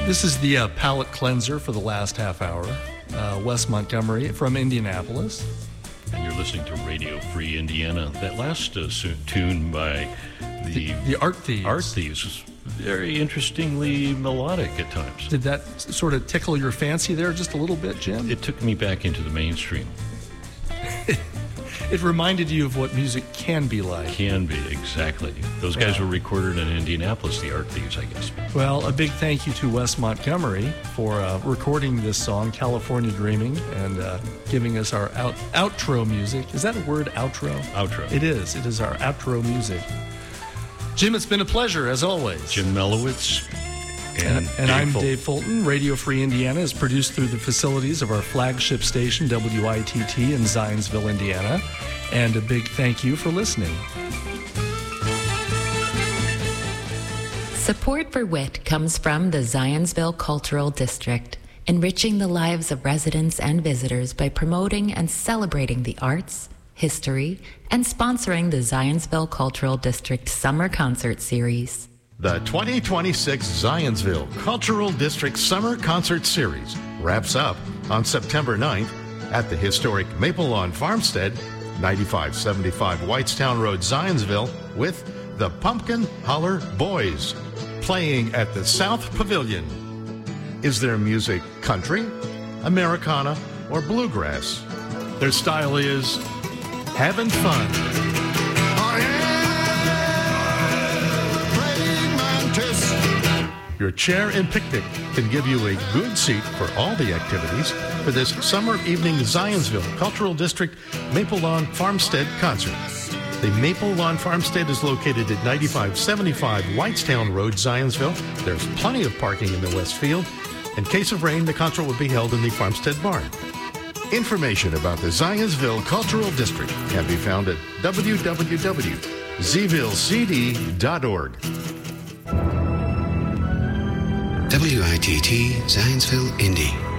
This is the palate cleanser for the last half hour. Wes Montgomery from Indianapolis. And you're listening to Radio Free Indiana. That last tune by the Art Thieves. Art Thieves was very interestingly melodic at times. Did that sort of tickle your fancy there just a little bit, Jim? It took me back into the mainstream. It reminded you of what music can be like. Can be, exactly. Those guys were recorded in Indianapolis, the Art Thieves, I guess. Well, a big thank you to Wes Montgomery for recording this song, California Dreaming, and giving us our outro music. Is that a word, outro? Outro. It is. It is our outro music. Jim, it's been a pleasure, as always. Jim Melowitz. And I'm Dave Fulton. Radio Free Indiana is produced through the facilities of our flagship station, WITT, in Zionsville, Indiana. And a big thank you for listening. Support for WIT comes from the Zionsville Cultural District, enriching the lives of residents and visitors by promoting and celebrating the arts, history, and sponsoring the Zionsville Cultural District Summer Concert Series. The 2026 Zionsville Cultural District Summer Concert Series wraps up on September 9th at the historic Maple Lawn Farmstead, 9575 Whitestown Road, Zionsville, with the Pumpkin Holler Boys, playing at the South Pavilion. Is their music country, Americana, or bluegrass? Their style is having fun. Your chair and picnic can give you a good seat for all the activities for this summer evening Zionsville Cultural District Maple Lawn Farmstead concert. The Maple Lawn Farmstead is located at 9575 Whitestown Road, Zionsville. There's plenty of parking in the West Field. In case of rain, the concert will be held in the Farmstead Barn. Information about the Zionsville Cultural District can be found at www.zvillecd.org. WITT Zionsville, Indy.